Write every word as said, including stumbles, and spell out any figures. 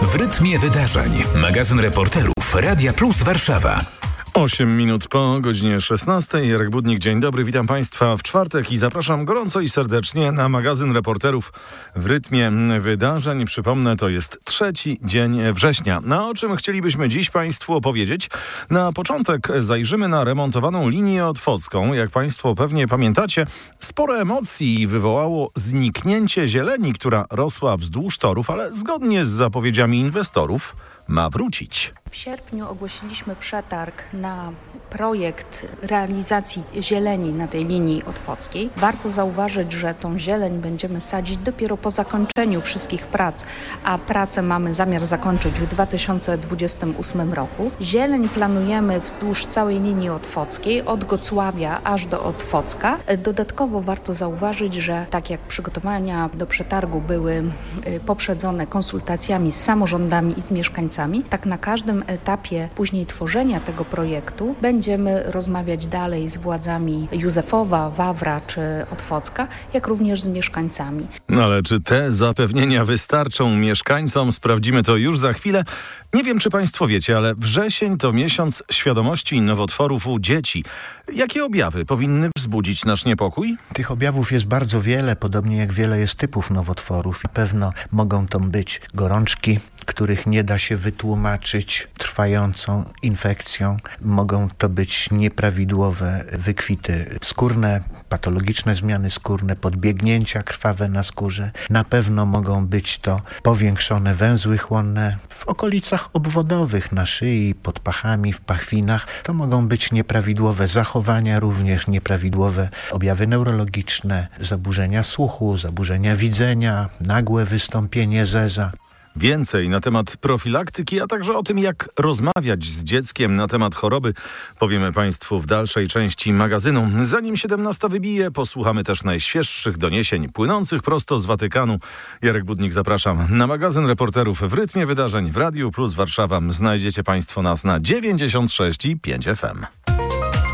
W rytmie wydarzeń. Magazyn reporterów Radia Plus Warszawa. osiem minut po godzinie szesnastej. Jarek Budnik, dzień dobry, witam Państwa w czwartek i zapraszam gorąco i serdecznie na magazyn reporterów w rytmie wydarzeń. Przypomnę, to jest trzeci dzień września. Na o czym chcielibyśmy dziś Państwu opowiedzieć? Na początek zajrzymy na remontowaną linię otwocką. Jak Państwo pewnie pamiętacie, sporo emocji wywołało zniknięcie zieleni, która rosła wzdłuż torów, ale zgodnie z zapowiedziami inwestorów ma wrócić. W sierpniu ogłosiliśmy przetarg na projekt realizacji zieleni na tej linii otwockiej. Warto zauważyć, że tą zieleń będziemy sadzić dopiero po zakończeniu wszystkich prac, a pracę mamy zamiar zakończyć w dwa tysiące dwudziestym ósmym roku. Zieleń planujemy wzdłuż całej linii otwockiej, od Gocławia aż do Otwocka. Dodatkowo warto zauważyć, że tak jak przygotowania do przetargu były poprzedzone konsultacjami z samorządami i z mieszkańcami, tak na każdym etapie później tworzenia tego projektu będziemy rozmawiać dalej z władzami Józefowa, Wawra czy Otwocka, jak również z mieszkańcami. No ale czy te zapewnienia wystarczą mieszkańcom? Sprawdzimy to już za chwilę. Nie wiem, czy Państwo wiecie, ale wrzesień to miesiąc świadomości nowotworów u dzieci. Jakie objawy powinny wzbudzić nasz niepokój? Tych objawów jest bardzo wiele, podobnie jak wiele jest typów nowotworów. Na pewno mogą to być gorączki, których nie da się wytłumaczyć trwającą infekcją. Mogą to być nieprawidłowe wykwity skórne, patologiczne zmiany skórne, podbiegnięcia krwawe na skórze. Na pewno mogą być to powiększone węzły chłonne w okolicach obwodowych, na szyi, pod pachami, w pachwinach. To mogą być nieprawidłowe zachowania, również nieprawidłowe objawy neurologiczne, zaburzenia słuchu, zaburzenia widzenia, nagłe wystąpienie zeza. Więcej na temat profilaktyki, a także o tym, jak rozmawiać z dzieckiem na temat choroby, powiemy Państwu w dalszej części magazynu. Zanim siedemnasta wybije, posłuchamy też najświeższych doniesień płynących prosto z Watykanu. Jarek Budnik, zapraszam na magazyn reporterów w rytmie wydarzeń w Radiu Plus Warszawa. Znajdziecie Państwo nas na dziewięćdziesiąt sześć i pięć F M.